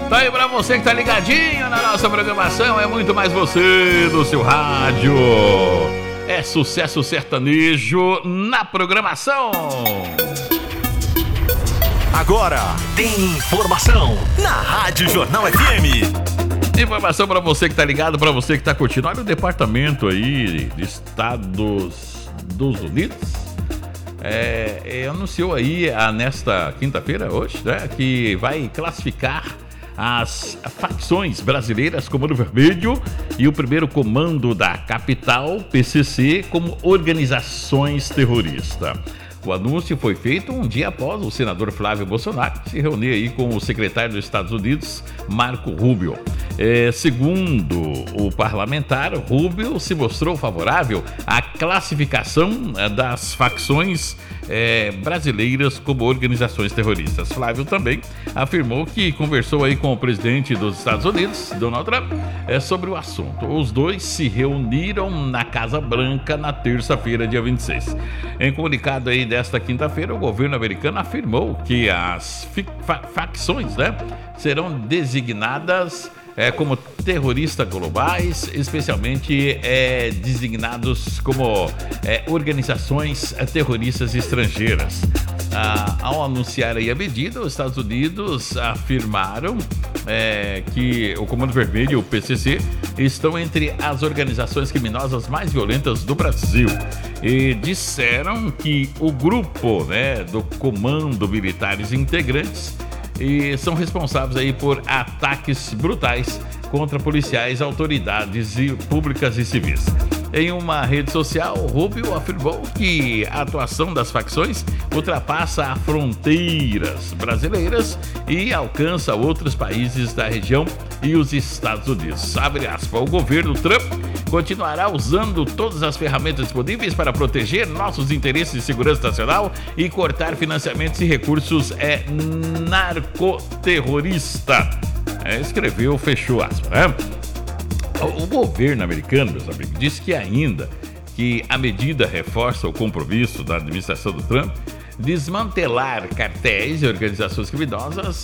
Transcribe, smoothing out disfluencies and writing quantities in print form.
Tá aí pra você que tá ligadinho na nossa programação, é muito mais você do seu rádio. É sucesso sertanejo na programação. Agora tem informação na Rádio Jornal FM. Informação pra você que tá ligado, pra você que tá curtindo. Olha o departamento aí de Estados Unidos. Anunciou aí nesta quinta-feira, hoje, né, que vai classificar as facções brasileiras, Comando Vermelho e o primeiro comando da capital, PCC, como organizações terroristas. O anúncio foi feito um dia após o senador Flávio Bolsonaro se reunir aí com o secretário dos Estados Unidos, Marco Rubio. Segundo o parlamentar, Rubio se mostrou favorável à classificação das facções brasileiras como organizações terroristas. Flávio também afirmou que conversou aí com o presidente dos Estados Unidos, Donald Trump, sobre o assunto. Os dois se reuniram na Casa Branca na terça-feira, dia 26. Em comunicado aí desta quinta-feira, o governo americano afirmou que as facções, né, serão designadas como terroristas globais, especialmente designados como organizações terroristas estrangeiras. Ao anunciar aí a medida, os Estados Unidos afirmaram que o Comando Vermelho e o PCC estão entre as organizações criminosas mais violentas do Brasil e disseram que o grupo, né, do Comando Militares integrantes são responsáveis aí por ataques brutais contra policiais, autoridades públicas e civis. Em uma rede social, Rubio afirmou que a atuação das facções ultrapassa fronteiras brasileiras e alcança outros países da região e os Estados Unidos. Abre aspas, o governo Trump continuará usando todas as ferramentas disponíveis para proteger nossos interesses de segurança nacional e cortar financiamentos e recursos narcoterrorista. Escreveu, fechou aspas, né? O governo americano, meus amigos, disse que ainda que a medida reforça o compromisso da administração do Trump desmantelar cartéis e organizações criminosas